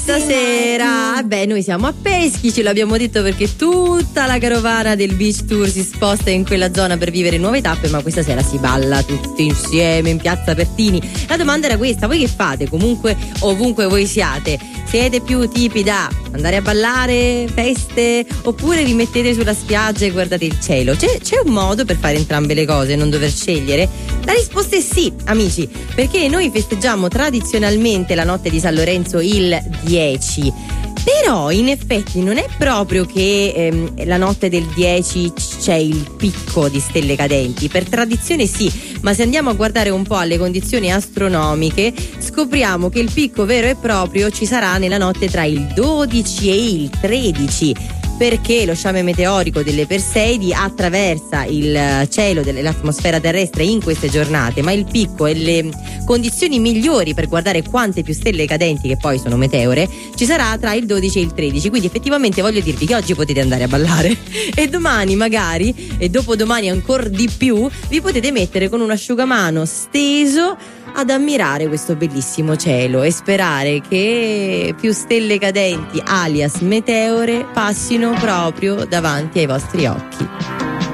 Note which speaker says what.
Speaker 1: stasera, noi siamo a Peschi, ce l'abbiamo detto perché tutta la carovana del Beach Tour si sposta in quella zona per vivere nuove tappe, ma questa sera si balla tutti insieme in piazza Pertini. La domanda era questa: voi che fate? Comunque, ovunque voi siate, siete più tipi da andare a ballare, feste, oppure vi mettete sulla spiaggia e guardate il cielo? C'è un modo per fare entrambe le cose, non dover scegliere? La risposta è sì, amici, perché noi festeggiamo tradizionalmente la notte di San Lorenzo il 10. Però in effetti non è proprio che la notte del 10 c'è il picco di stelle cadenti. Per tradizione sì, ma se andiamo a guardare un po' alle condizioni astronomiche scopriamo che il picco vero e proprio ci sarà nella notte tra il 12 e il 13, perché lo sciame meteorico delle Perseidi attraversa il cielo dell'atmosfera terrestre in queste giornate, ma il picco e le condizioni migliori per guardare quante più stelle cadenti, che poi sono meteore, ci sarà tra il 12 e il 13. Quindi effettivamente voglio dirvi che oggi potete andare a ballare e domani magari, e dopodomani ancora di più, vi potete mettere con un asciugamano steso ad ammirare questo bellissimo cielo e sperare che più stelle cadenti, alias meteore, passino proprio davanti ai vostri occhi.